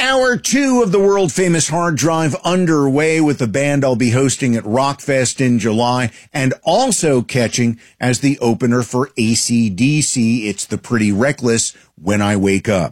Hour 2 of the world-famous Hard Drive underway with the band I'll be hosting at Rockfest in July and also catching as the opener for AC/DC. It's the Pretty Reckless, When I Wake Up.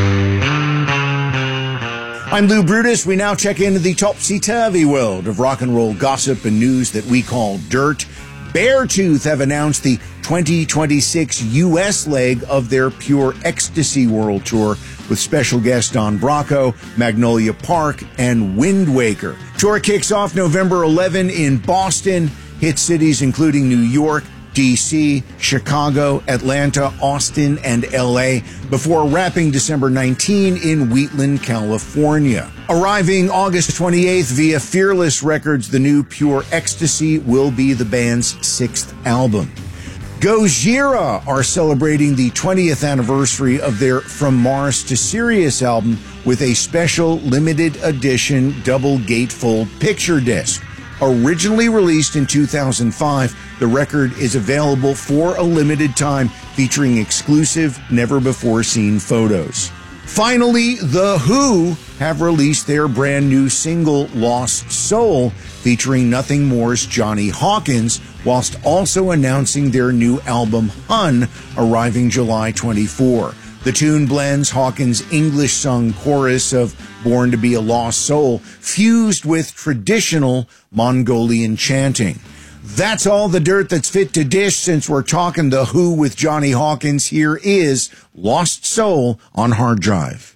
I'm Lou Brutus. We now check into the topsy-turvy world of rock and roll gossip and news that we call dirt. Beartooth have announced the 2026 U.S. leg of their Pure Ecstasy World Tour with special guests Don Brocco, Magnolia Park, and Wind Waker. Tour kicks off November 11 in Boston, hit cities including New York, D.C., Chicago, Atlanta, Austin, and L.A., before wrapping December 19 in Wheatland, California. Arriving August 28th via Fearless Records, the new Pure Ecstasy will be the band's 6th album. Gojira are celebrating the 20th anniversary of their From Mars to Sirius album with a special limited edition double gatefold picture disc. Originally released in 2005, the record is available for a limited time, featuring exclusive, never-before-seen photos. Finally, The Who have released their brand new single, Lost Soul, featuring Nothing More's Johnny Hawkins, whilst also announcing their new album, Hun, arriving July 24. The tune blends Hawkins' English-sung chorus of Born to be a Lost Soul, fused with traditional Mongolian chanting. That's all the dirt that's fit to dish since we're talking The Who with Johnny Hawkins. Here is Lost Soul on Hard Drive.